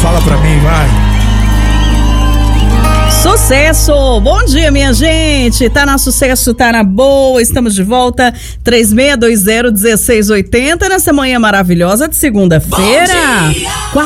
Fala pra mim, vai. Sucesso! Bom dia, minha gente! Tá na Sucesso, tá na boa, estamos de volta, 3620-1680, nessa manhã maravilhosa de segunda-feira.